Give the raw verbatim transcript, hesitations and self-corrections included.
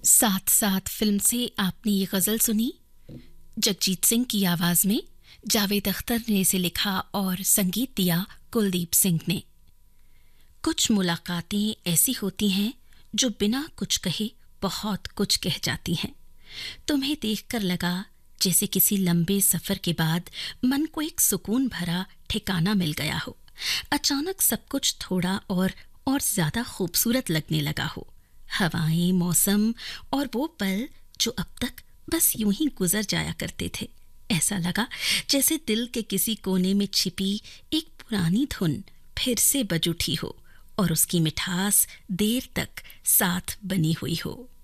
साथ साथ फिल्म से आपने ये गज़ल सुनी। जगजीत सिंह की आवाज़ में जावेद अख्तर ने इसे लिखा और संगीत दिया कुलदीप सिंह ने। कुछ मुलाकातें ऐसी होती हैं जो बिना कुछ कहे बहुत कुछ कह जाती हैं। तुम्हें देखकर लगा जैसे किसी लंबे सफ़र के बाद मन को एक सुकून भरा ठिकाना मिल गया हो। अचानक सब कुछ थोड़ा और और ज़्यादा खूबसूरत लगने लगा हो। हवाएं, मौसम और वो पल जो अब तक बस यूं ही गुजर जाया करते थे। ऐसा लगा जैसे दिल के किसी कोने में छिपी एक पुरानी धुन फिर से बज उठी हो और उसकी मिठास देर तक साथ बनी हुई हो।